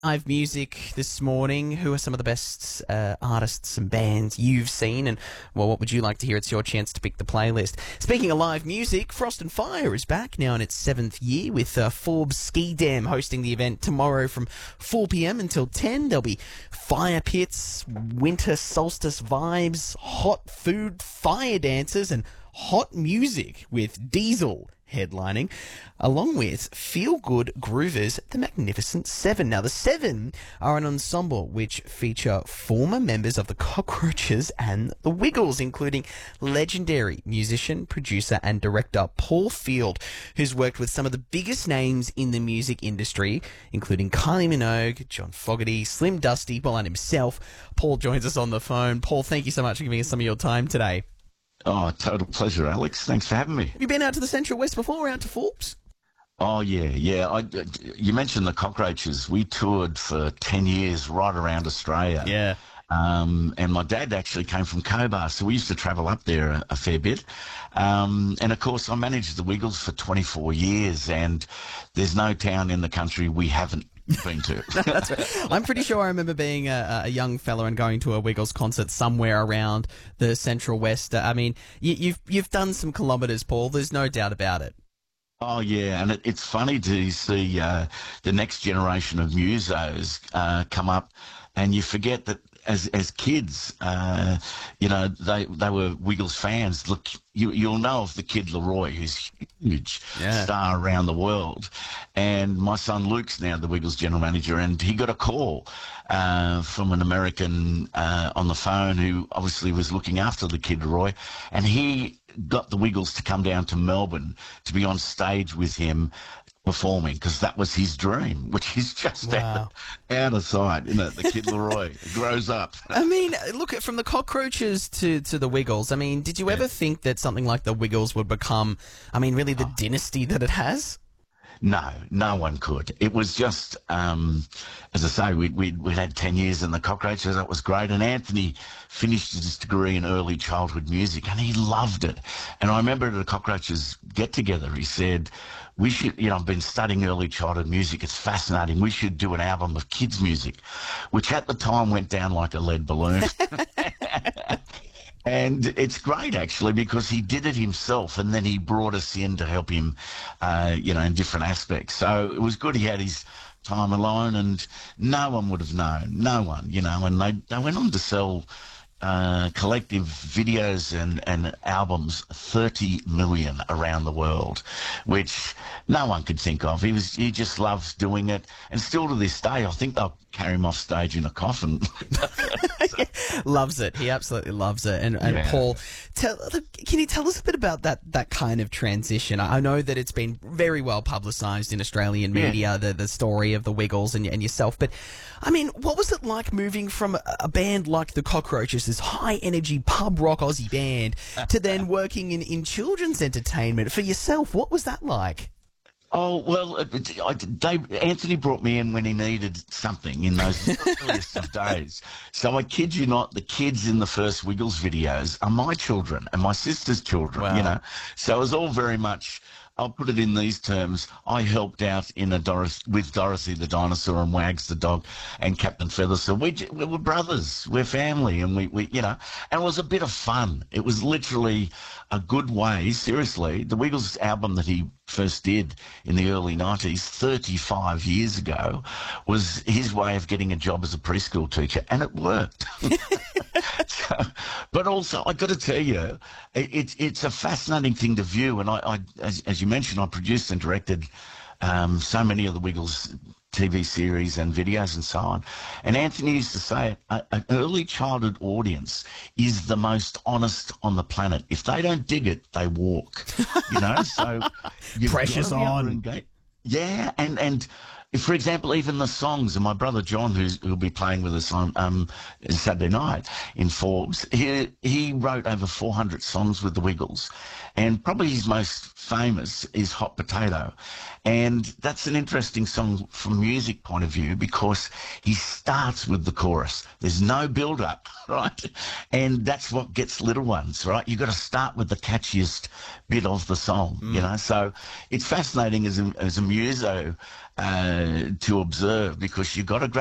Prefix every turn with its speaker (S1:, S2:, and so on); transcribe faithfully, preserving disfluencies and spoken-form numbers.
S1: Live music this morning. Who are some of the best uh, artists and bands you've seen? And, well, what would you like to hear? It's your chance to pick the playlist. Speaking of live music, Frost and Fire is back now in its seventh year with uh, Forbes Ski Dam hosting the event tomorrow from four p.m. until ten. There'll be fire pits, winter solstice vibes, hot food, fire dancers, and hot music with Diesel headlining, along with Feel Good Groovers, the Magnificent Seven. Now, the Seven are an ensemble which feature former members of the Cockroaches and the Wiggles, including legendary musician, producer, and director Paul Field, who's worked with some of the biggest names in the music industry, including Kylie Minogue, John Fogerty, Slim Dusty, Paul and himself. Paul joins us on the phone. Paul, thank you so much for giving us some of your time today.
S2: Oh, total pleasure, Alex. Thanks for having me.
S1: Have you been out to the Central West before, out to Forbes?
S2: Oh, yeah, yeah. I, you mentioned the Cockroaches. We toured for ten years right around Australia.
S1: Yeah.
S2: Um, and my dad actually came from Cobar, so we used to travel up there a, a fair bit. Um, and, of course, I managed the Wiggles for twenty-four years, and there's no town in the country we haven't been to.
S1: That's right. I'm pretty sure I remember being a, a young fella and going to a Wiggles concert somewhere around the Central West. I mean, you, you've you've done some kilometres, Paul. There's no doubt about it.
S2: Oh, yeah, and it, it's funny to see uh, the next generation of musos uh, come up, and you forget that as as kids, uh, you know, they they were Wiggles fans. Look, you, you'll know of the kid Leroy, who's huge
S1: Yeah.
S2: star around the world. And my son Luke's now the Wiggles general manager, and he got a call uh, from an American uh, on the phone who obviously was looking after the kid Leroy, and he got the Wiggles to come down to Melbourne to be on stage with him performing, because that was his dream, which is just
S1: Wow.
S2: out, out of sight. You know, the kid Leroy grows up.
S1: I mean, look, at from the Cockroaches to, to the Wiggles, I mean, did you ever think that something like the Wiggles would become, I mean, really the dynasty that it has?
S2: No, no one could. It was just, um, as I say, we'd, we'd, we'd had ten years in the Cockroaches. That was great. And Anthony finished his degree in early childhood music, and he loved it. And I remember at the Cockroaches get-together, he said, we should, you know, I've been studying early childhood music. It's fascinating. We should do an album of kids' music, which at the time went down like a lead balloon. And it's great, actually, because he did it himself, and then he brought us in to help him, uh, you know, in different aspects. So it was good he had his time alone, and no one would have known, no one, you know, and they, they went on to sell uh, collective videos and, and albums, thirty million around the world, which no one could think of. He was he just loves doing it, and still to this day, I think they'll carry him off stage in a coffin.
S1: Loves it. He absolutely loves it. And, and
S2: Yeah.
S1: Paul, tell, can you tell us a bit about that, that kind of transition? I know that it's been very well publicised in Australian
S2: Yeah.
S1: media, the, the story of the Wiggles and, and yourself. But, I mean, what was it like moving from a, a band like the Cockroaches, this high-energy pub rock Aussie band, to then working in, in children's entertainment? For yourself, what was that like?
S2: Oh, well, it- it- I, they, Anthony brought me in when he needed something in those earliest of days. So I kid you not, the kids in the first Wiggles videos are my children and my sister's children,
S1: Wow.
S2: you know. So it was all very much, I'll put it in these terms, I helped out in a Doris, with Dorothy the dinosaur and Wags the dog and Captain Featherstone. We, j- we were brothers, we're family, and we, we, you know, and it was a bit of fun. It was literally a good way, seriously. The Wiggles album that he first did in the early nineties, thirty-five years ago, was his way of getting a job as a preschool teacher, and it worked. So, but also, I got to tell you, it, it's it's a fascinating thing to view. And I, I as, as you mentioned, I produced and directed um, so many of the Wiggles T V series and videos and so on. And Anthony used to say, a, an early childhood audience is the most honest on the planet. If they don't dig it, they walk. You know, so you've
S1: Pressure's
S2: gotta be able
S1: on.
S2: to engage- Yeah, and and. If, for example, even the songs, and my brother John, who's, who'll be playing with us on um, Saturday night in Forbes, he, he wrote over four hundred songs with the Wiggles, and probably his most famous is Hot Potato. And that's an interesting song from a music point of view because he starts with the chorus. There's no build-up, right? And that's what gets little ones, right? You've got to start with the catchiest bit of the song, mm. you know? So it's fascinating as a, as a muso, uh, uh, to observe, because you've got to grab